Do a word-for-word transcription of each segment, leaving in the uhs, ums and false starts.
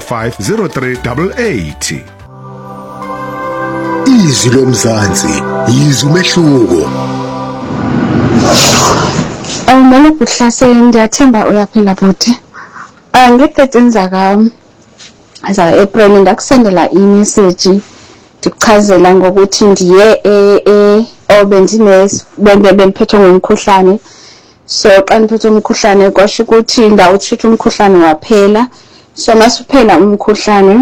five zero three eight eight. Izwi lomzansi, izwi umehluko. Awumele kuhlase ndiyathemba uyaphila futhi. Ah nge-thirteen zaka za April ndakusendela i-message ndikuchazela ngokuthi ndiye eh obendine bende bengiphethwe ngumkhuhlane. So xa ngiphethwe umkhuhlane kwasho ukuthi ndawuthitha umkhuhlane waphela. So masuphela umkhuhlane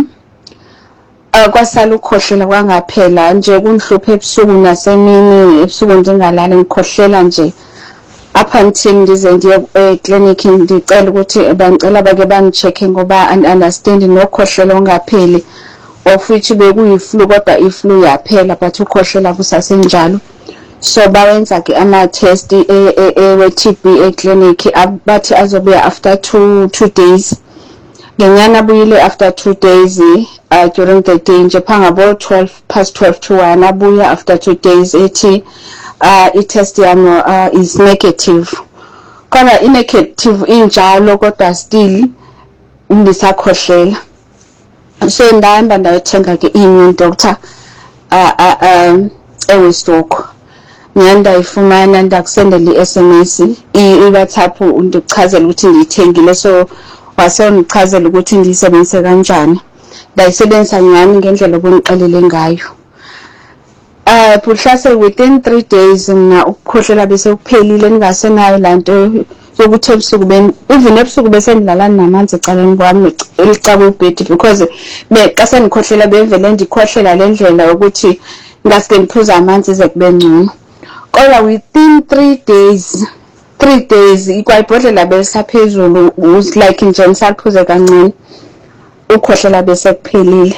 akwasala ukhohlela kwangaphela nje kungihluphe ebusuku nasemini ebusuku ndingalala ngikhohlela nje up until ndize ndiye eclinic ndicela ukuthi bangicela bake bangichecke ngoba and understand nokhohlela ongapheli of which bekuyiflu kodwa iflu yaphela but ukhohlela kusasenjalo. So bawenza ke ama test e we T B eclinic bathi azobuya after two two days. Ngenyana buyile after two days uh, during the day nje phanga bo twelve past twelve to one abuya after two days ethi uh i-test yami uh, is negative. Kodwa i-negative injalo kodwa still ngisakhohlela. So ndahamba ndayothenga ke immune doctor uh, uh um eWesthoek. Ngiyanda ifumana ndakusendela i-S M S i-WhatsApp undichazela ukuthi ngiyithengile so wase undichazela ukuthi ndisebenzise kanjani. Ndayisebenzisa nyani ngendlela obungiqelele ngayo. Uh puhlase within three days mina ukukhohlela bese kuphelile ningasenayo lanto yokuthi ebusuku ben even ebusuku bese ndilala namanzi ecaleni kwami elicaba ubhedi because beqa senikhohlela bevele ndikhohlela lendlela ukuthi ngaske ngiphuza amanzi ize kube ngcono. Kodwa within three days three days ikwayibhodlela besaphezulu was like nje ngisaphuze kancane ukhohlela bese kuphelile.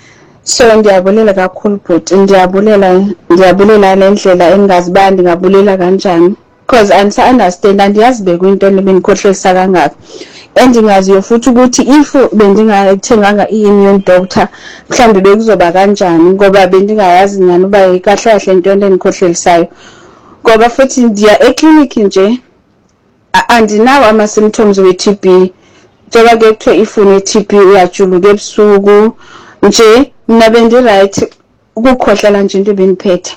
So ndiyabulela kakhulu but ndiyabulela ndiyabulela lendlela engazibandi ngabulela kanjani because I understand andiyazi bekwinto lebengikhohlelisa kangaka endingaziyo futhi ukuthi if bendingathenganga i-immune doctor mhlambe bekuzoba kanjani ngoba bendingayazi nani uba ikahle kahle into endikhohlelisayo ngoba futhi ndiya eclinic nje andinawo ama symptoms we T B njengoba ke kuthiwa ifune T B uyajuluka ebusuku nje mina bendi right ukukhohlela nje into beniphethe.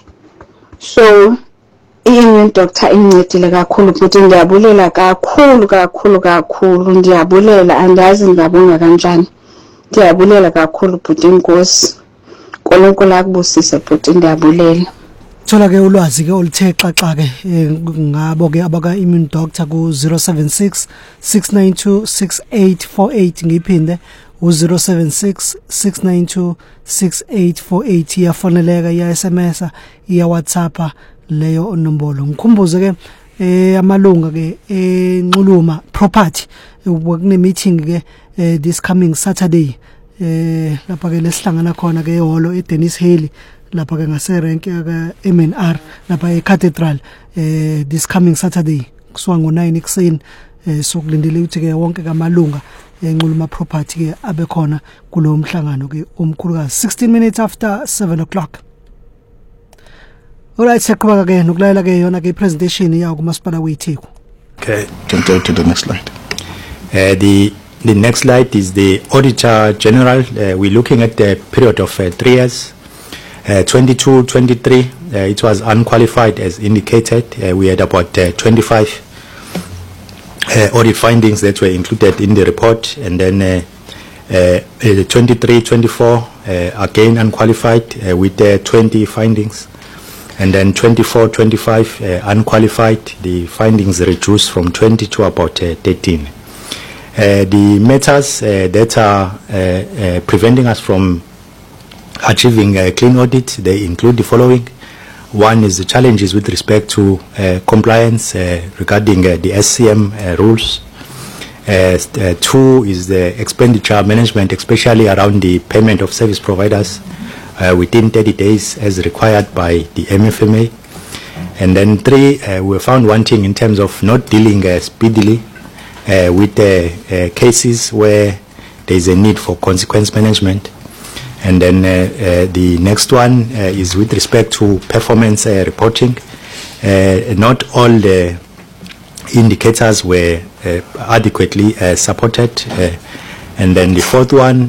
So i-immune doctor incedile kakhulu futhi ndiyabulela kakhulu kakhulu kakhulu ndiyabulela andazi ngabonga kanjani. Ndiyabulela kakhulu futhi inkosi uNkulunkulu akubusise futhi ndiyabulela. Thola ke ulwazi ke oluthe xaxa ke ngabo ke abaka immune doctor ku zero seven six six nine two six eight four eight ngiphinde u zero seven six six nine two six eight four eight yafoneleka ya S M S ya WhatsApp leyo nombolo. Ngikhumbuze ke eh amalunga ke enxuluma property kune meeting ke this coming Saturday eh lapha ke lesihlangana khona ke eholo eDennis Haley lapha ke ngase rank ka M N R lapha eCathedral eh this coming Saturday kusuka ngo nine ekseni eh sokulindele ukuthi ke wonke kamalunga enxuluma property ke abe khona kulo mhlangano ke omkhulukazi sixteen minutes after seven o'clock. Alright, sekubaka ke nokulalela ke yona ke presentation yawo kumasipala weTheku. Okay, can go to the next slide. Uh, the the next slide is the Auditor General. Uh, we're looking at the period of uh, three years. Uh, twenty-two twenty-three, uh, it was unqualified as indicated. Uh, we had about uh, twenty-five uh, audit findings that were included in the report, and then uh, uh, twenty-three twenty-four uh, again unqualified uh, with uh, twenty findings, and then twenty-four twenty-five uh, unqualified. The findings reduced from twenty to about uh, thirteen. Uh, the matters uh, that are uh, uh, preventing us from achieving a clean audit, they include the following. One is the challenges with respect to uh, compliance uh, regarding uh, the S C M uh, rules. Uh, uh, two is the expenditure management, especially around the payment of service providers uh, within thirty days as required by the M F M A. And then three, uh, we found wanting in terms of not dealing uh, speedily uh, with uh, uh, cases where there is a need for consequence management. And then uh, uh, the next one uh, is with respect to performance uh, reporting. Uh, not all the indicators were uh, adequately uh, supported. Uh, and then the fourth one